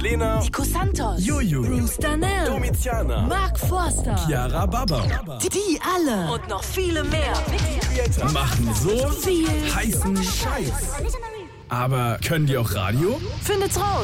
Lena, Nico Santos, Juju, Bruce Danell, Domiziana, Mark Forster, Chiara Baba. Die alle und noch viele mehr Machen so viel heißen Scheiß. Aber können die auch Radio? Findet's raus.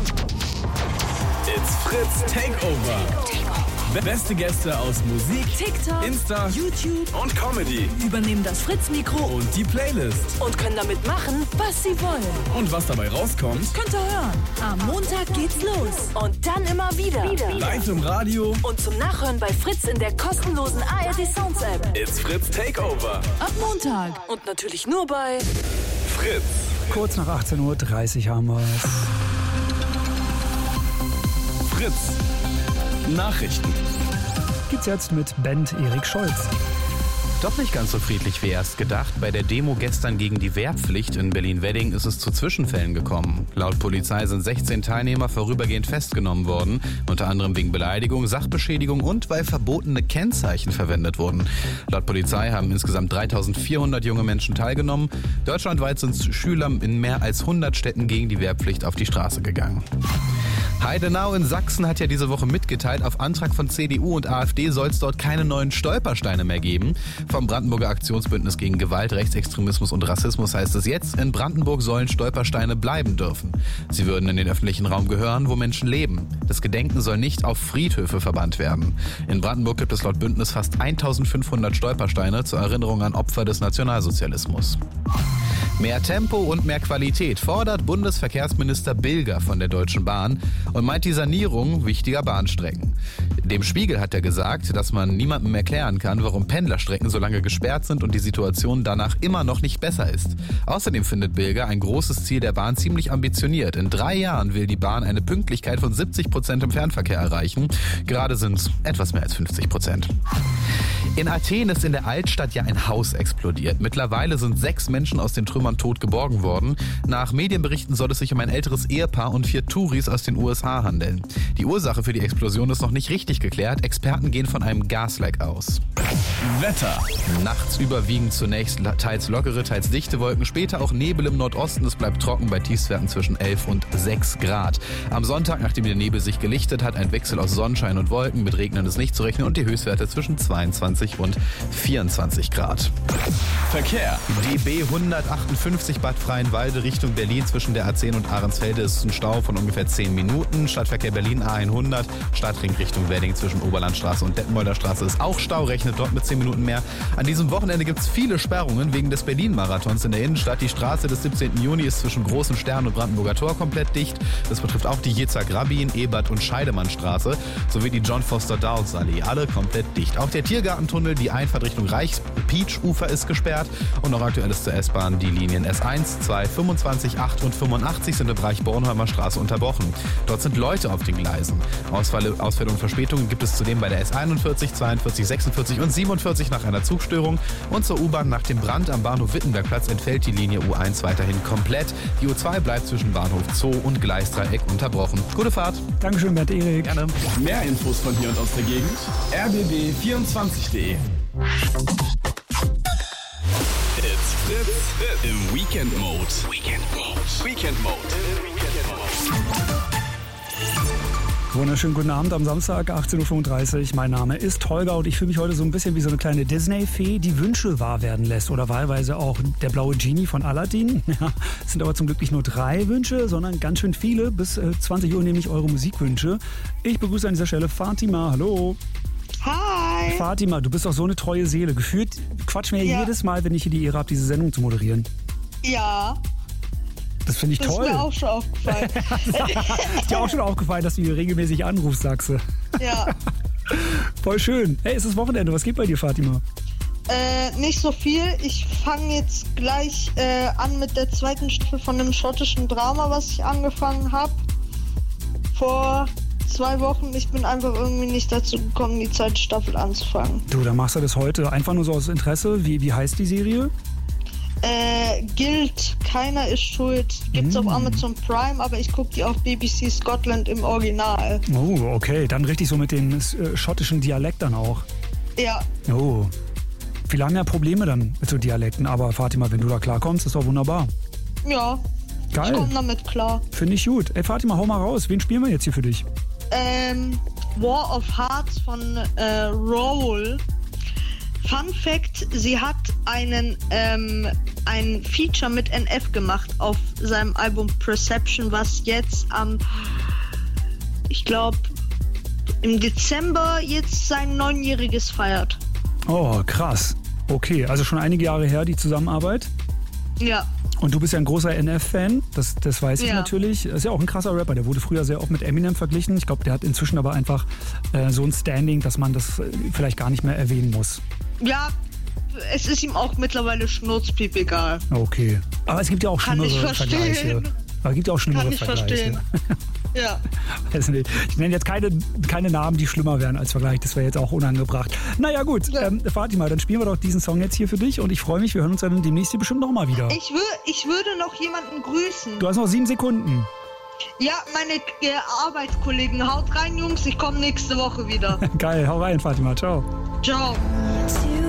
It's Fritz Takeover. Beste Gäste aus Musik, TikTok, Insta, YouTube und Comedy. übernehmen das Fritz-Mikro Und die Playlist. und können damit machen, was sie wollen. Und was dabei rauskommt, Könnt ihr hören. Am Montag geht's los. Und dann immer wieder. live im Radio. Und zum Nachhören bei Fritz in der kostenlosen ARD Sounds App. It's Fritz Takeover. Ab Montag. Und natürlich nur bei Fritz. Kurz nach 18.30 Uhr haben wir es. Fritz. Nachrichten. Geht's jetzt mit Band Erik Scholz. Doch nicht ganz so friedlich wie erst gedacht. Bei der Demo gestern gegen die Wehrpflicht in Berlin-Wedding ist es zu Zwischenfällen gekommen. Laut Polizei sind 16 Teilnehmer vorübergehend festgenommen worden, unter anderem wegen Beleidigung, Sachbeschädigung und weil verbotene Kennzeichen verwendet wurden. Laut Polizei haben insgesamt 3.400 junge Menschen teilgenommen. Deutschlandweit sind Schüler in mehr als 100 Städten gegen die Wehrpflicht auf die Straße gegangen. Heidenau in Sachsen hat ja diese Woche mitgeteilt, auf Antrag von CDU und AfD soll es dort keine neuen Stolpersteine mehr geben. Vom Brandenburger Aktionsbündnis gegen Gewalt, Rechtsextremismus und Rassismus heißt es jetzt, in Brandenburg sollen Stolpersteine bleiben dürfen. Sie würden in den öffentlichen Raum gehören, wo Menschen leben. Das Gedenken soll nicht auf Friedhöfe verbannt werden. In Brandenburg gibt es laut Bündnis fast 1.500 Stolpersteine zur Erinnerung an Opfer des Nationalsozialismus. Mehr Tempo und mehr Qualität fordert Bundesverkehrsminister Bilger von der Deutschen Bahn und meint die Sanierung wichtiger Bahnstrecken. Dem Spiegel hat er gesagt, dass man niemandem erklären kann, warum Pendlerstrecken so lange gesperrt sind und die Situation danach immer noch nicht besser ist. Außerdem findet Bilger ein großes Ziel der Bahn ziemlich ambitioniert. In 3 Jahren will die Bahn eine Pünktlichkeit von 70% im Fernverkehr erreichen. Gerade sind es etwas mehr als 50%. In Athen ist in der Altstadt ja ein Haus explodiert. Mittlerweile sind 6 Menschen aus den Trümmern tot geborgen worden. Nach Medienberichten soll es sich um ein älteres Ehepaar und 4 Touris aus den USA handeln. Die Ursache für die Explosion ist noch nicht richtig geklärt. Experten gehen von einem Gasleck aus. Wetter. Nachts überwiegend zunächst teils lockere, teils dichte Wolken, später auch Nebel im Nordosten. Es bleibt trocken bei Tiefstwerten zwischen 11 und 6 Grad. Am Sonntag, nachdem der Nebel sich gelichtet hat, ein Wechsel aus Sonnenschein und Wolken, mit Regnen ist nicht zu rechnen und die Höchstwerte zwischen 22 und 24 Grad. Verkehr. DB 158 Bad Freienwalde Richtung Berlin zwischen der A10 und Ahrensfelde ist ein Stau von ungefähr 10 Minuten. Stadtverkehr Berlin A100, Stadtring Richtung Wedding zwischen Oberlandstraße und Detmolder Straße ist auch Stau, rechnet dort mit 10 Minuten mehr. An diesem Wochenende gibt es viele Sperrungen wegen des Berlin-Marathons in der Innenstadt. Die Straße des 17. Juni ist zwischen Großen Stern und Brandenburger Tor komplett dicht. Das betrifft auch die Jitzak-Rabin, Ebert und Scheidemannstraße sowie die John Foster Dulles Allee. Alle komplett dicht. Auch der Tiergartentunnel, die Einfahrt Richtung Reichs-Peach-Ufer ist gesperrt. Und noch aktuell ist zur S-Bahn die Linien S1, 2, 25, 8 und 85 sind im Bereich Bornholmer Straße unterbrochen. Dort sind Leute auf den Gleisen. Ausfälle und Verspätungen gibt es zudem bei der S41, 42, 46 und 47 nach einer Zugstörung. Und zur U-Bahn nach dem Brand am Bahnhof Wittenbergplatz entfällt die Linie U1 weiterhin komplett. Die U2 bleibt zwischen Bahnhof Zoo und Gleisdreieck unterbrochen. Gute Fahrt. Dankeschön, Band Erik. Gerne. Mehr Infos von hier und aus der Gegend. rbb24.de. It's Fritz im Weekend Mode. Weekend Mode. Wunderschönen guten Abend am Samstag, 18.35 Uhr. Mein Name ist Holger und ich fühle mich heute so ein bisschen wie so eine kleine Disney-Fee, die Wünsche wahr werden lässt. Oder wahlweise auch der blaue Genie von Aladdin. Ja, es sind aber zum Glück nicht nur 3 Wünsche, sondern ganz schön viele. Bis 20 Uhr nämlich eure Musikwünsche. Ich begrüße an dieser Stelle Fatima. Hallo. Hi! Fatima, du bist doch so eine treue Seele. Gefühlt quatsch mir jedes Mal, wenn ich hier die Ehre habe, diese Sendung zu moderieren. Ja. Das finde ich toll. Das ist mir auch schon aufgefallen. Ist dir auch schon aufgefallen, dass du hier regelmäßig anrufst, sagst du? Ja. Voll schön. Hey, es ist Wochenende. Was geht bei dir, Fatima? Nicht so viel. Ich fange jetzt gleich an mit der 2. Staffel von dem schottischen Drama, was ich angefangen habe. Vor 2 Wochen. Ich bin einfach irgendwie nicht dazu gekommen, die 2. Staffel anzufangen. Du, dann machst du das heute einfach nur so aus Interesse. Wie heißt die Serie? Guild, keiner ist schuld. Gibt's auf Amazon Prime, aber ich gucke die auf BBC Scotland im Original. Oh, okay. Dann richtig so mit dem schottischen Dialekt dann auch. Ja. Oh. Viele haben ja Probleme dann mit so Dialekten, aber Fatima, wenn du da klarkommst, ist doch wunderbar. Ja, Geil. Ich komme damit klar. Finde ich gut. Ey, Fatima, hau mal raus. Wen spielen wir jetzt hier für dich? War of Hearts von Roll. Fun Fact, sie hat ein Feature mit NF gemacht auf seinem Album Perception, was jetzt ich glaube, im Dezember jetzt sein 9-jähriges feiert. Oh, krass. Okay, also schon einige Jahre her, die Zusammenarbeit. Ja. Und du bist ja ein großer NF-Fan, das weiß ich natürlich. Ist ja auch ein krasser Rapper, der wurde früher sehr oft mit Eminem verglichen. Ich glaube, der hat inzwischen aber einfach so ein Standing, dass man das vielleicht gar nicht mehr erwähnen muss. Ja, es ist ihm auch mittlerweile schnurzpiep egal. Okay, aber es gibt ja auch schlimmere Vergleiche. Aber es gibt ja auch schlimmere Vergleiche. Verstehen. Ja. Weiß nicht. Ich nenne jetzt keine Namen, die schlimmer wären als Vergleich. Das wäre jetzt auch unangebracht. Naja gut, ja. Fatima, dann spielen wir doch diesen Song jetzt hier für dich und ich freue mich, wir hören uns dann demnächst hier bestimmt nochmal wieder. Ich würde noch jemanden grüßen. Du hast noch 7 Sekunden. Ja, meine Arbeitskollegen. Haut rein, Jungs, ich komme nächste Woche wieder. Geil, hau rein, Fatima. Ciao. Ciao.